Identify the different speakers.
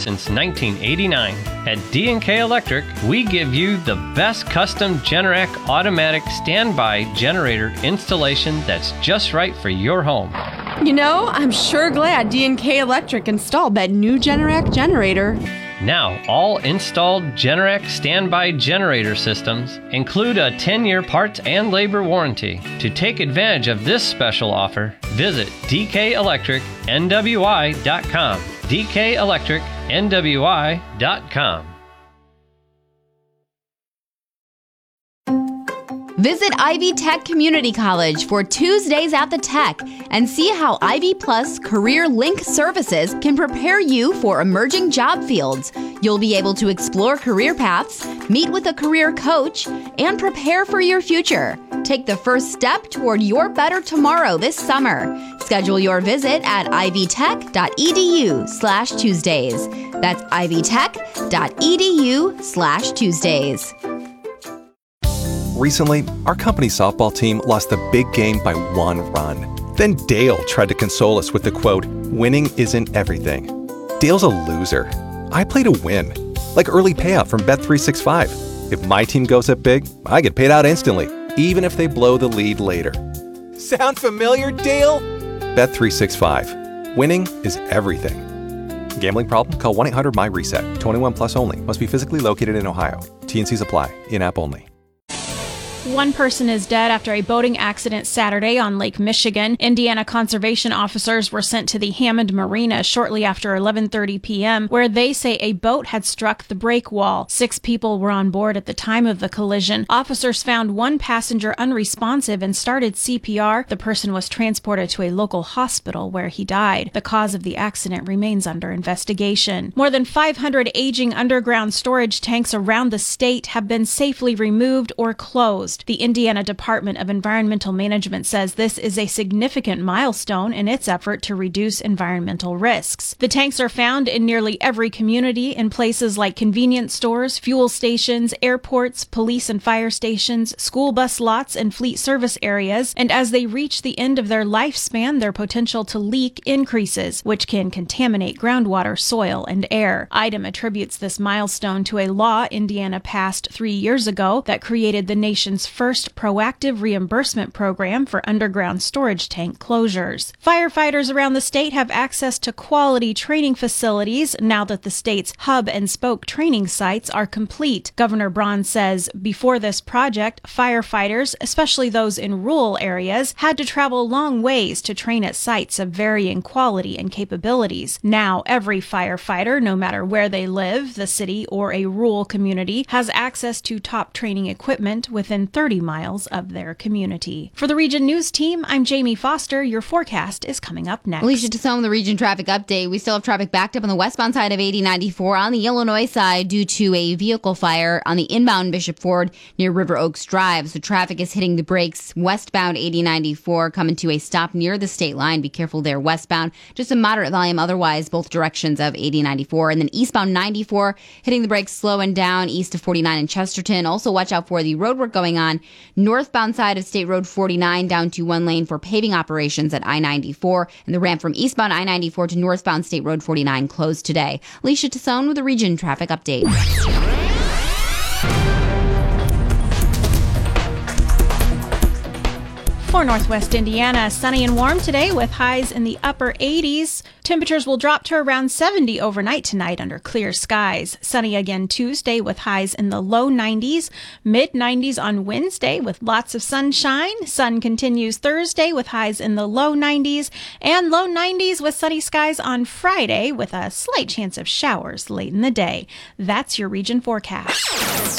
Speaker 1: since 1989. At D&K Electric, we give you the best custom Generac automatic standby generator installation that's just right for your home.
Speaker 2: You know, I'm sure glad D&K Electric installed that new Generac generator.
Speaker 1: Now, all installed Generac standby generator systems include a 10-year parts and labor warranty. To take advantage of this special offer, visit dkelectricnwi.com. dkelectricnwi.com.
Speaker 3: Visit Ivy Tech Community College for Tuesdays at the Tech and see how Ivy Plus Career Link services can prepare you for emerging job fields. You'll be able to explore career paths, meet with a career coach, and prepare for your future. Take the first step toward your better tomorrow this summer. Schedule your visit at ivytech.edu/Tuesdays. That's ivytech.edu/Tuesdays.
Speaker 4: Recently, our company softball team lost the big game by 1 run. Then Dale tried to console us with the quote, "Winning isn't everything." Dale's a loser. I play to win, like early payout from Bet365. If my team goes up big, I get paid out instantly, even if they blow the lead later. Sound familiar, Dale? Bet365. Winning is everything. Gambling problem? Call 1-800-MY-RESET. 21 plus only. Must be physically located in Ohio. T&Cs apply. In-app only.
Speaker 5: One person is dead after a boating accident Saturday on Lake Michigan. Indiana conservation officers were sent to the Hammond Marina shortly after 11:30 p.m., where they say a boat had struck the break wall. 6 people were on board at the time of the collision. Officers found one passenger unresponsive and started CPR. The person was transported to a local hospital where he died. The cause of the accident remains under investigation. More than 500 aging underground storage tanks around the state have been safely removed or closed. The Indiana Department of Environmental Management says this is a significant milestone in its effort to reduce environmental risks. The tanks are found in nearly every community in places like convenience stores, fuel stations, airports, police and fire stations, school bus lots, and fleet service areas. And as they reach the end of their lifespan, their potential to leak increases, which can contaminate groundwater, soil, and air. IDEM attributes this milestone to a law Indiana passed 3 years ago that created the nation's first proactive reimbursement program for underground storage tank closures. Firefighters around the state have access to quality training facilities now that the state's hub and spoke training sites are complete. Governor Braun says before this project, firefighters, especially those in rural areas, had to travel long ways to train at sites of varying quality and capabilities. Now, every firefighter, no matter where they live, the city or a rural community, has access to top training equipment within 30 miles of their community. For the Region News Team, I'm Jamie Foster. Your forecast is coming up next.
Speaker 3: Alicia Tassone, the Region Traffic Update. We still have traffic backed up on the westbound side of 8094 on the Illinois side due to a vehicle fire on the inbound Bishop Ford near River Oaks Drive. So traffic is hitting the brakes westbound 8094, coming to a stop near the state line. Be careful there westbound. Just a moderate volume otherwise, both directions of 8094. And then eastbound 94, hitting the brakes, slowing down east of 49 in Chesterton. Also watch out for the road work going on northbound side of State Road 49 down to 1 lane for paving operations at I-94, and the ramp from eastbound I-94 to northbound State Road 49 closed today. Alicia Tassone with a Region Traffic Update.
Speaker 5: For Northwest Indiana, sunny and warm today with highs in the upper 80s. Temperatures will drop to around 70 overnight tonight under clear skies. Sunny again Tuesday with highs in the low 90s, mid-90s on Wednesday with lots of sunshine. Sun continues Thursday with highs in the low 90s and low 90s with sunny skies on Friday with a slight chance of showers late in the day. That's your region forecast.